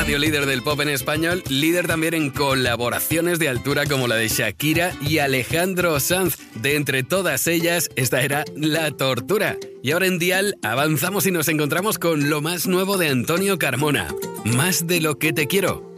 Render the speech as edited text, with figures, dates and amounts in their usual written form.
radio líder del pop en español, líder también en colaboraciones de altura como la de Shakira y Alejandro Sanz. De entre todas ellas, esta era La Tortura. Y ahora en Dial avanzamos y nos encontramos con lo más nuevo de Antonio Carmona. Más de lo que te quiero.